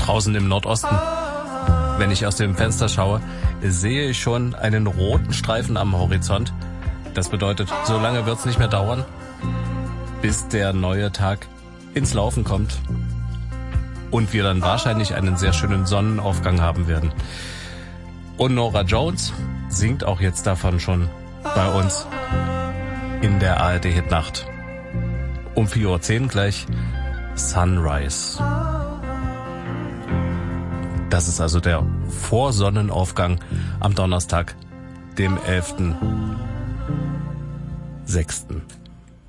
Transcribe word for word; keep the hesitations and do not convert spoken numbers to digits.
draußen im Nordosten. Wenn ich aus dem Fenster schaue, sehe ich schon einen roten Streifen am Horizont. Das bedeutet, so lange wird's nicht mehr dauern, bis der neue Tag ins Laufen kommt und wir dann wahrscheinlich einen sehr schönen Sonnenaufgang haben werden. Und Norah Jones singt auch jetzt davon schon bei uns in der A R D-Hitnacht. Um vier Uhr zehn gleich Sunrise. Das ist also der Vorsonnenaufgang am Donnerstag, dem elften sechsten